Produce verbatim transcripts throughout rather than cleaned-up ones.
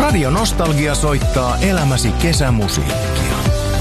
Radio Nostalgia soittaa elämäsi kesämusiikkia.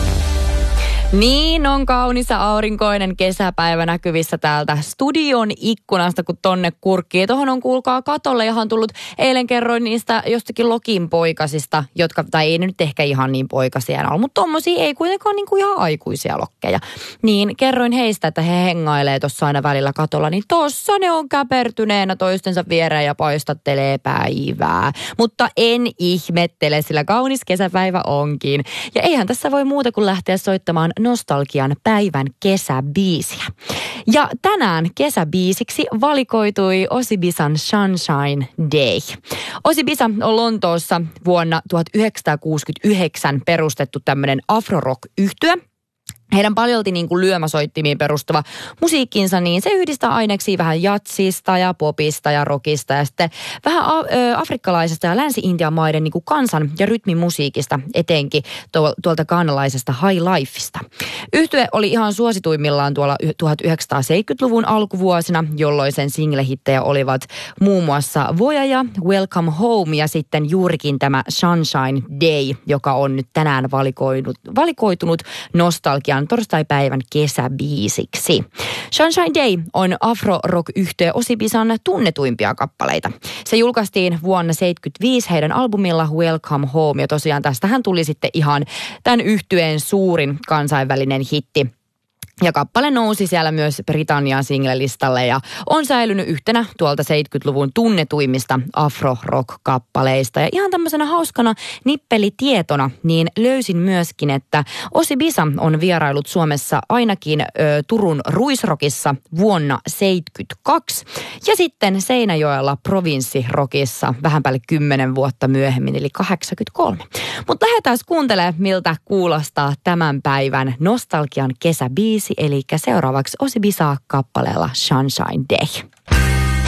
Niin on kaunis ja aurinkoinen kesäpäivä näkyvissä täältä studion ikkunasta, kun tonne kurkkii. Tuohon on kuulkaa katolle, johon tullut, eilen kerroin niistä jostakin Lokin poikasista, jotka, tai ei ne nyt ehkä ihan niin poikasia ole, mutta tommosia ei kuitenkaan niin kuin ihan aikuisia lokkeja. Niin kerroin heistä, että he hengailee tuossa aina välillä katolla, niin tossa ne on käpertyneenä toistensa viereen ja paistattelee päivää. Mutta en ihmettele, sillä kaunis kesäpäivä onkin. Ja eihän tässä voi muuta kuin lähteä soittamaan nostalgian päivän kesäbiisiä. Ja tänään kesäbiisiksi valikoitui Osibisan Sunshine Day. Osibisa on Lontoossa vuonna tuhatyhdeksänsataakuusikymmentäyhdeksän perustettu tämmöinen afro-rock-yhtye. Heidän paljolti niin kuin lyömäsoittimiin perustuva musiikkinsa, niin se yhdistää aineksia vähän jatsista ja popista ja rockista ja sitten vähän afrikkalaisesta ja länsi-Intian maiden niin kuin kansan- ja rytmimusiikista, etenkin tuolta ghanalaisesta high lifeista. Yhtye oli ihan suosituimmillaan tuolla tuhatyhdeksänsataaseitsemänkymmentäluvun alkuvuosina, jolloin sen single-hittejä olivat muun muassa Voyaja, Welcome Home ja sitten juurikin tämä Sunshine Day, joka on nyt tänään valikoinut, valikoitunut nostalgian torstaipäivän kesäbiisiksi. Sunshine Day on afro-rock-yhtye Osibisan tunnetuimpia kappaleita. Se julkaistiin vuonna seitsemänkymmentäviisi heidän albumilla Welcome Home, ja tosiaan tästähän tuli sitten ihan tämän yhtyeen suurin kansainvälinen hitti. Ja kappale nousi siellä myös Britannian single-listalle ja on säilynyt yhtenä tuolta seitsemänkymmentäluvun tunnetuimmista afro-rock-kappaleista. Ja ihan tämmöisenä hauskana nippelitietona niin löysin myöskin, että Osibisa on vierailut Suomessa ainakin ö, Turun Ruisrockissa vuonna seitsemänkymmentäkaksi ja sitten Seinäjoella Provinssirockissa vähän päälle kymmenen vuotta myöhemmin, eli kahdeksankymmentäkolme. Mutta lähdetään kuuntelemaan, miltä kuulostaa tämän päivän nostalgian kesäbiisi. Eli seuraavaksi Osibisa kappaleella Sunshine Day.